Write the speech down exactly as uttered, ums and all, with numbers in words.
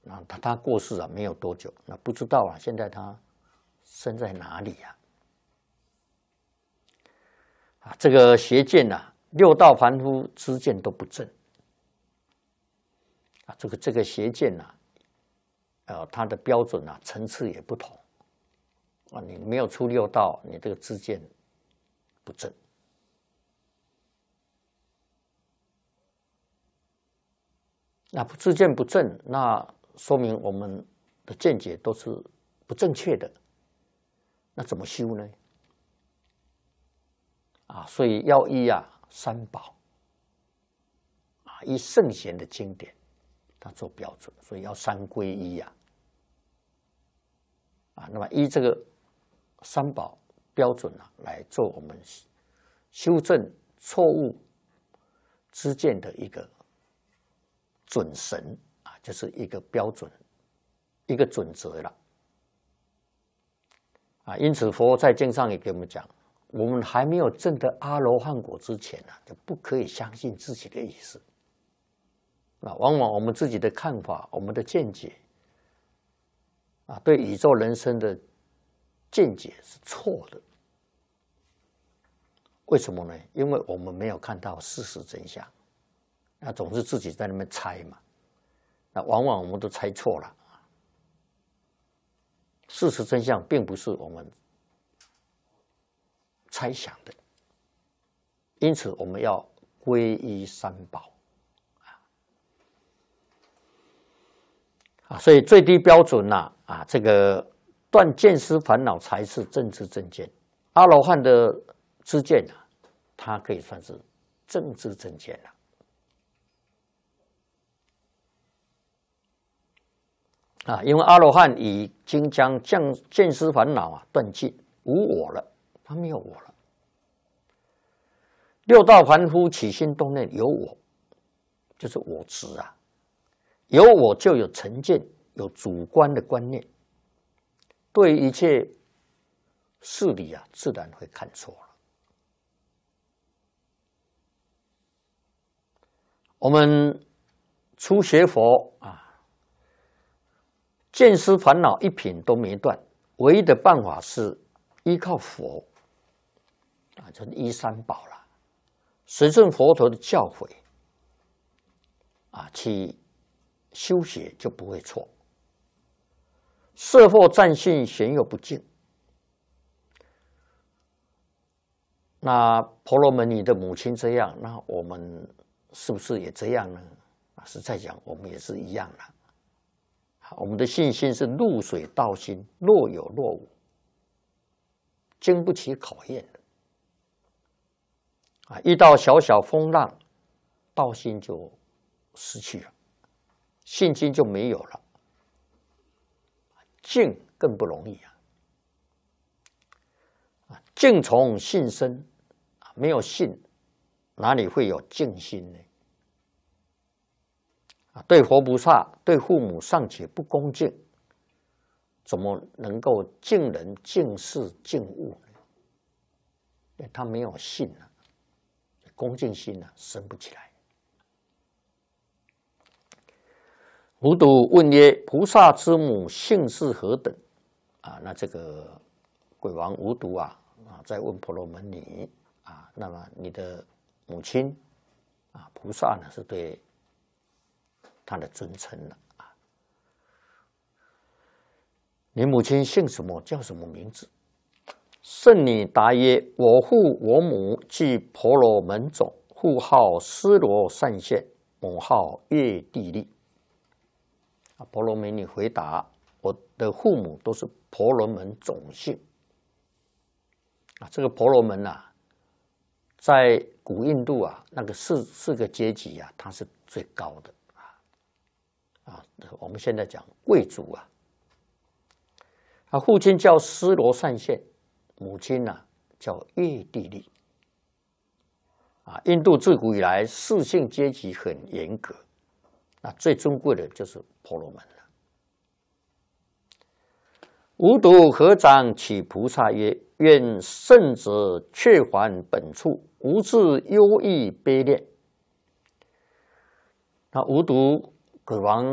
那他他过世啊没有多久，那不知道啊，现在他身在哪里呀？啊，啊，这个邪见呐、啊，六道凡夫知见都不正啊，这个这个邪见呐、啊，呃，它的标准啊层次也不同啊，你没有出六道，你这个知见不正。那知见不正，那说明我们的见解都是不正确的。那怎么修呢？啊，所以要依啊三宝，啊依圣贤的经典，它做标准，所以要三皈依呀。啊，那么依这个三宝标准啊，来做我们修正错误知见的一个准绳啊，就是一个标准，一个准则了啊。因此，佛在经上也给我们讲，我们还没有证得阿罗汉果之前呢、啊，就不可以相信自己的意思。那往往我们自己的看法、我们的见解啊，对宇宙人生的见解是错的。为什么呢？因为我们没有看到事实真相。那总是自己在那边猜嘛，那往往我们都猜错了。事实真相并不是我们猜想的，因此我们要皈依三宝啊，所以最低标准呐、啊，啊，这个断见思烦恼才是正知正见。阿罗汉的知见啊，它可以算是正知正见了。啊，因为阿罗汉已经将见见思烦恼啊断尽，无我了，他没有我了。六道凡夫起心动念有我，就是我执啊，有我就有成见，有主观的观念，对一切事理啊，自然会看错了。我们初学佛啊。见思烦恼一品都没断，唯一的办法是依靠佛啊，就是依三宝了，随顺佛陀的教诲啊，去修学就不会错。色惑占性，玄有不净。那婆罗门女的母亲这样，那我们是不是也这样呢？啊，实在讲，我们也是一样的。我们的信心是入水道心，若有若无，经不起考验的。啊，遇到小小风浪，道心就失去了，信心就没有了。静更不容易啊！啊，静从信生，没有信，哪里会有静心呢？对佛菩萨、对父母尚且不恭敬，怎么能够敬人、敬事、敬物呢？因为他没有信啊，恭敬心啊生不起来。无独问曰：“菩萨之母姓氏何等？”啊，那这个鬼王无独啊啊，在问婆罗门女啊，那么你的母亲啊，菩萨呢是对他的尊称了啊。你母亲姓什么？叫什么名字？圣女答曰：“我父我母即婆罗门种，父号尸罗善现，母号月地利。”啊，婆罗门女回答：“我的父母都是婆罗门种姓。”啊，这个婆罗门啊，在古印度啊，那个四四个阶级啊，它是最高的。啊，我们现在讲贵族啊，啊，父亲叫尸罗善现，母亲呢、啊、叫月地利。啊，印度自古以来氏姓阶级很严格，那最尊贵的就是婆罗门了。无独合掌起菩萨曰：“愿圣者却还本处，无自忧郁悲恋。”那无独鬼王